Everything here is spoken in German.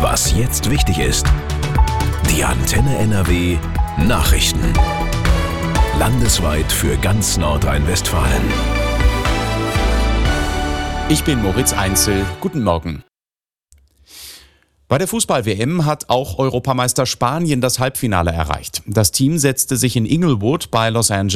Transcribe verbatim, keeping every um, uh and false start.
Was jetzt wichtig ist. Die Antenne N R W Nachrichten. Landesweit für ganz Nordrhein-Westfalen. Ich bin Moritz Einzel. Guten Morgen. Bei der Fußball-W M hat auch Europameister Spanien das Halbfinale erreicht. Das Team setzte sich in Inglewood bei Los Angeles